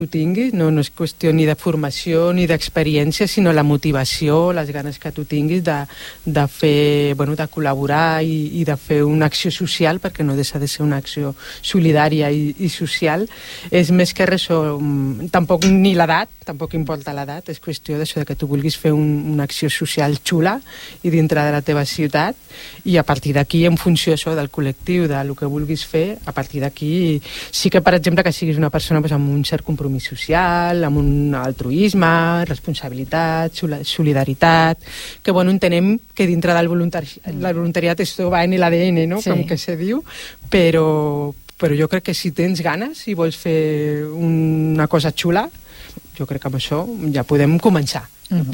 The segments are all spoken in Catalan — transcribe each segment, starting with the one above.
tu tinguis, no és qüestió ni de formació ni d'experiència, sinó la motivació, les ganes que tu tinguis de fer, de col·laborar i de fer una acció social, perquè no deixa de ser una acció solidària i social. És més que res, tampoc ni l'edat, tampoc importa l'edat, és qüestió d'això, que tu vulguis fer una acció social xula i dintre de la teva ciutat, i a partir d'aquí, en funció això del col·lectiu, del que vulguis fer, a partir d'aquí sí que, per exemple, que siguis una persona amb un cert compromís social, amb un altruisme, responsabilitat, solidaritat, que entenem que dintre del voluntariat esto va en l'ADN, no? Sí. Com que se diu, però jo crec que si tens ganes i vols fer una cosa xula, jo crec que amb això ja podem començar.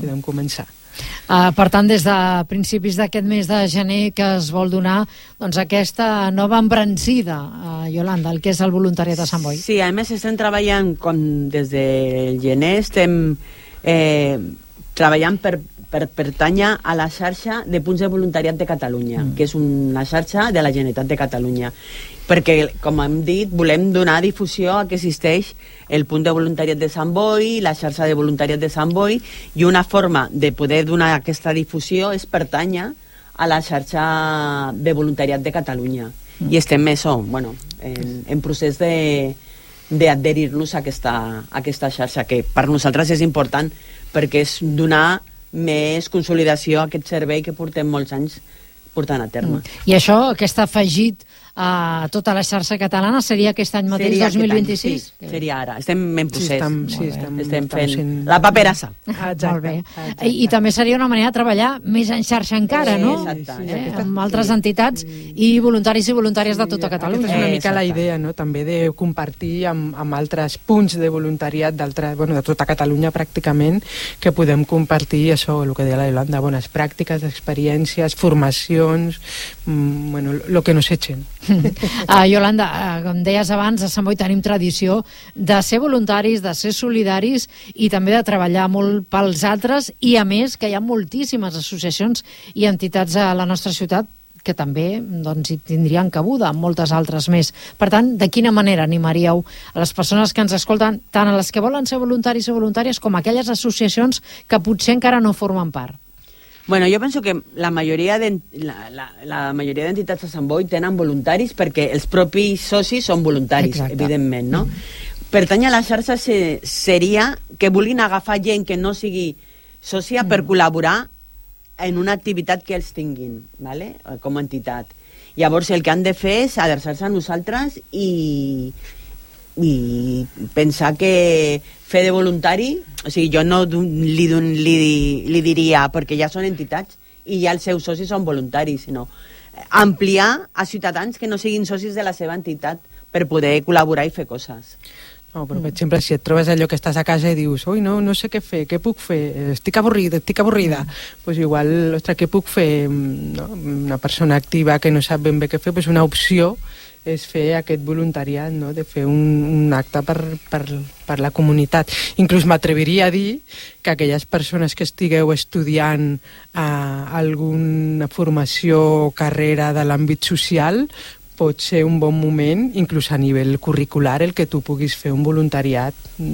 Per tant, des de principis d'aquest mes de gener que es vol donar aquesta nova embranzida, Yolanda, el que és el voluntariat de Sant Boi. Sí, a més estem treballant, com des del gener, estem treballant per pertànyer a la xarxa de punts de voluntariat de Catalunya, que és una xarxa de la Generalitat de Catalunya, perquè, com hem dit, volem donar difusió a que existeix el punt de voluntariat de Sant Boi, la xarxa de voluntariat de Sant Boi, i una forma de poder donar aquesta difusió és pertànyer a la xarxa de voluntariat de Catalunya. I estem en procés d'adherir-nos a aquesta xarxa, que per nosaltres és important perquè és donar més consolidació a aquest servei que portem molts anys portant a terme. I això, aquest afegit a tota la xarxa catalana, seria aquest any mateix, 2026? Sí, seria ara. Estem en procés. Estem fent la paperassa. Molt bé. I també seria una manera de treballar més en xarxa encara, no? Exacte. Amb altres entitats i voluntaris i voluntàries de tota Catalunya. Aquesta és una mica la idea, no? També de compartir amb altres punts de voluntariat de tota Catalunya, pràcticament, que podem compartir això, el que deia la Yolanda, bones pràctiques, experiències, formacions, lo que nos echen. Yolanda, com deies abans, a Sant Boi tenim tradició de ser voluntaris, de ser solidaris i també de treballar molt pels altres, i a més que hi ha moltíssimes associacions i entitats a la nostra ciutat que també hi tindrien cabuda, moltes altres més. Per tant, de quina manera animaríeu a les persones que ens escolten, tant a les que volen ser voluntaris o voluntàries com a aquelles associacions que potser encara no formen part? Bueno, jo penso que la majoria d'entitats de Sant Boi tenen voluntaris perquè els propis socis són voluntaris. Exacte. Evidentment, no? Pertany a la xarxa seria que vulguin agafar gent que no sigui sòcia per col·laborar en una activitat que els tinguin, ¿vale? Com a entitat. Llavors el que han de fer és adreçar-se a nosaltres i pensar que fer de voluntari, o sigui, jo no li diria, perquè ja són entitats i ja els seus socis són voluntaris, sinó ampliar a ciutadans que no siguin socis de la seva entitat per poder col·laborar i fer coses. No, però per exemple, si et trobes allò que estàs a casa i dius no sé què fer, què puc fer, estic avorrida, doncs igual, ostres, què puc fer? No? Una persona activa que no sap ben bé què fer, doncs una opció és fer aquest voluntariat, no? De fer un acte per la comunitat. Inclús m'atreviria a dir que aquelles persones que estigueu estudiant alguna formació o carrera de l'àmbit social, pot ser un bon moment, inclús a nivell curricular, el que tu puguis fer un voluntariat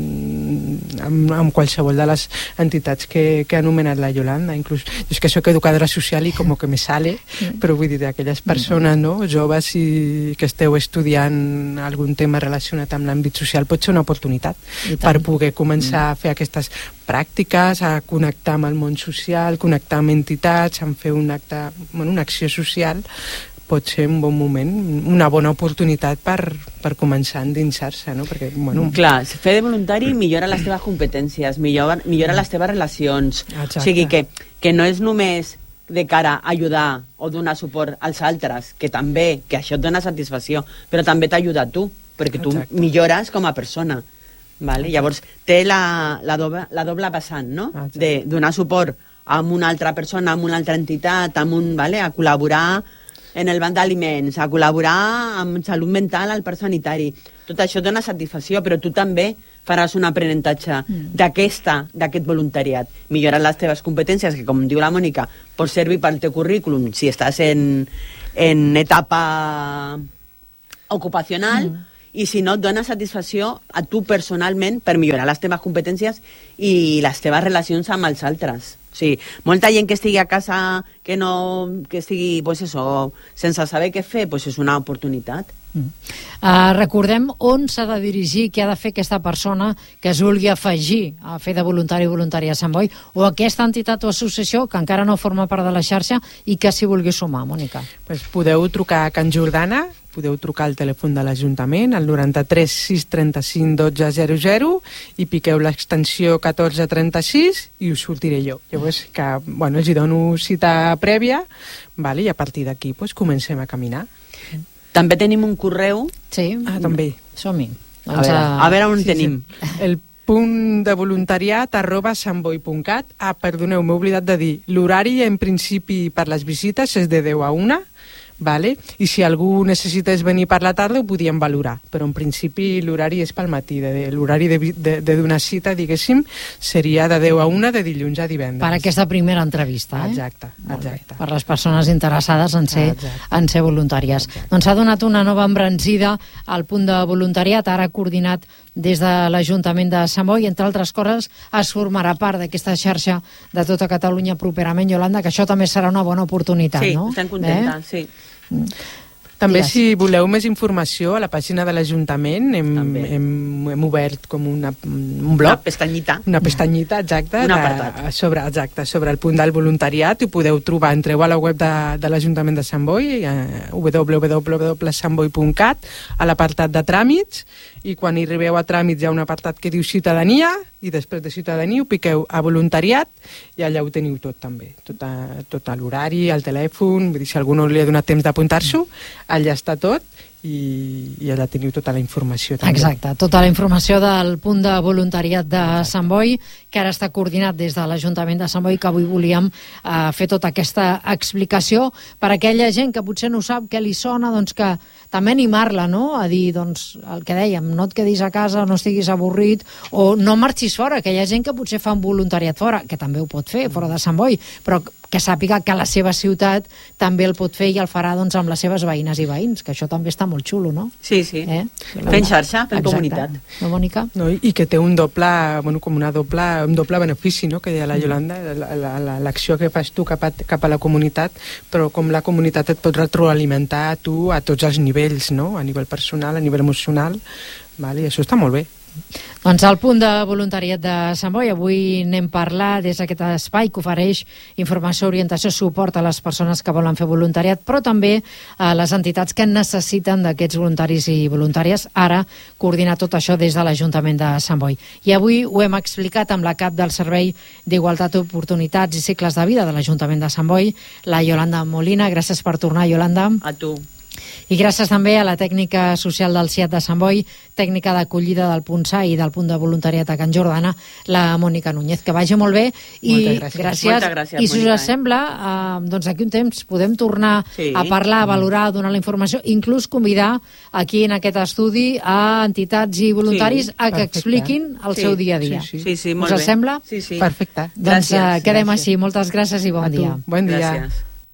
amb qualsevol de les entitats que ha anomenat la Yolanda. Inclús, és que soc educadora social i com que me sale, però vull dir, aquelles persones, no, joves i que esteu estudiant algun tema relacionat amb l'àmbit social, pot ser una oportunitat per poder començar a fer aquestes pràctiques, a connectar amb el món social, connectar amb entitats, a fer un acte, una acció social. Pot ser un bon moment, una bona oportunitat per començar a endinsar-se, no? Perquè, clar, fer de voluntari millora les teves competències, millora les teves relacions. Exacte. O sigui que no és només de cara a ajudar o donar suport als altres, que també, que això et dona satisfacció, però també t'ajuda a tu, perquè tu millores com a persona. Vale? Llavors, té la doble vessant, no? De donar suport a una altra persona, a una altra entitat, a col·laborar en el banc d'aliments, a col·laborar amb salut mental al parc sanitari. Tot això dona satisfacció, però tu també faràs un aprenentatge d'aquest voluntariat. Millorar les teves competències, que com diu la Mònica, pot servir pel teu currículum si estàs en etapa ocupacional, i si no et dona satisfacció a tu personalment per millorar les teves competències i les teves relacions amb els altres. O sigui, molta gent que estigui a casa que estigui pues eso, sense saber què fer, pues és una oportunitat. Recordem on s'ha de dirigir, què ha de fer aquesta persona que es vulgui afegir a fer de voluntari o voluntària a Sant Boi, o aquesta entitat o associació que encara no forma part de la xarxa i que s'hi vulgui sumar, Mònica. Pues podeu trucar a Can Jordana, podeu trucar al telèfon de l'Ajuntament, al 93 635 1200, i piqueu l'extensió 1436 i us sortiré jo. Llavors, els hi dono cita prèvia, i a partir d'aquí comencem a caminar. També tenim un correu. Sí, també. Som-hi. A veure on tenim. El punt de voluntariat @santboi.cat. Perdoneu, m'he oblidat de dir. L'horari, en principi, per les visites és de 10 a 1, i si algú necessités venir per la tarda ho podíem valorar, però en principi l'horari és pel matí. L'horari de donar cita, diguéssim, seria de 10 a 1 de dilluns a divendres. Per aquesta primera entrevista, Exacte. Per les persones interessades en ser voluntàries. Doncs s'ha donat una nova embranzida al punt de voluntariat, ara coordinat des de l'Ajuntament de Sant Boi. Entre altres coses, es formarà part d'aquesta xarxa de tota Catalunya properament, Iolanda, que això també serà una bona oportunitat, no? Sí, estem contentes, sí. També, si voleu més informació, a la pàgina de l'Ajuntament hem obert com un blog. Una pestanyita, exacte. Un apartat. Sobre el punt del voluntariat. Ho podeu trobar, entreu a la web de l'Ajuntament de Sant Boi, www.santboi.cat, a l'apartat de tràmits, i quan hi arribeu a tràmits hi ha un apartat que diu ciutadania, i després de ciutadania ho piqueu a voluntariat, i allà ho teniu tot també. Tot l'horari, el telèfon, vull dir, si algú no li ha donat temps d'apuntar-s'ho, allà està tot, i allà teniu tota la informació també. Exacte, tota la informació del punt de voluntariat de Sant Boi, que ara està coordinat des de l'Ajuntament de Sant Boi, que avui volíem fer tota aquesta explicació per a aquella gent que potser no sap què li sona, doncs que també animar-la, no?, a dir, doncs, el que dèiem, no et quedis a casa, no estiguis avorrit, o no marxis fora, que hi ha gent que potser fa un voluntariat fora, que també ho pot fer, fora de Sant Boi, però que sàpiga que la seva ciutat també el pot fer i el farà, doncs, amb les seves veïnes i veïns, que això també està molt xulo, no? Sí. Fent xarxa, fent comunitat. No, Mònica? No, i que té un doble benefici, no?, que deia la Iolanda, l'acció que fas tu cap a la comunitat, però com la comunitat et pot retroalimentar a tu a tots els nivells, no?, a nivell personal, a nivell emocional, i això està molt bé. Doncs al punt de voluntariat de Sant Boi, avui anem a parlar des d'aquest espai que ofereix informació, orientació, suport a les persones que volen fer voluntariat, però també a les entitats que necessiten d'aquests voluntaris i voluntàries, ara coordinar tot això des de l'Ajuntament de Sant Boi. I avui ho hem explicat amb la cap del Servei d'Igualtat d'Oportunitats i Cicles de Vida de l'Ajuntament de Sant Boi, la Iolanda Molina. Gràcies per tornar, Iolanda. A tu. I gràcies també a la tècnica social del CIAT de Sant Boi, tècnica d'acollida del punt SA i del punt de voluntariat a Can Jordana, la Mònica Núñez. Que vagi molt bé i gràcies. Moltes gràcies, I si us sembla, doncs d'aquí un temps podem tornar a parlar, a valorar, a donar la informació, inclús convidar aquí en aquest estudi a entitats i voluntaris a que expliquin el seu dia a dia. Sí, molt bé. Us sembla? Sí. Perfecte. Doncs quedem així. Moltes gràcies i bon dia. Bon dia.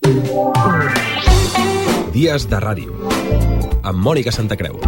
Dies de ràdio, amb Mònica Santacreu.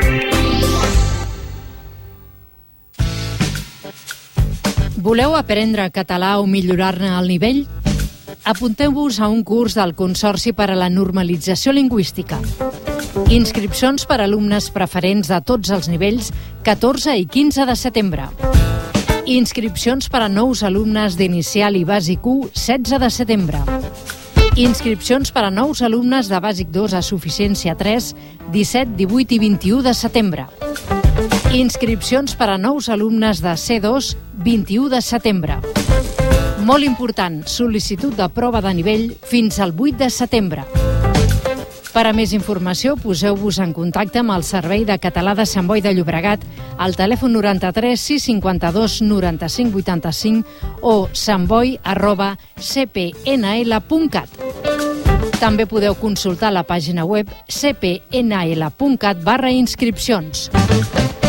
Voleu aprendre català o millorar-ne el nivell? Apunteu-vos a un curs del Consorci per a la Normalització Lingüística. Inscripcions per a alumnes preferents de tots els nivells 14 i 15 de setembre. Inscripcions per a nous alumnes d'inicial i bàsic 1 16 de setembre. Inscripcions per a nous alumnes de bàsic 2 a suficiència 3 17, 18 i 21 de setembre. Inscripcions per a nous alumnes de C2 21 de setembre. Molt important, sol·licitud de prova de nivell fins al 8 de setembre. Per a més informació, poseu-vos en contacte amb el Servei de Català de Sant Boi de Llobregat al telèfon 93 652 95 85 o santboi@cpnl.cat. També podeu consultar la pàgina web cpnl.cat/inscripcions.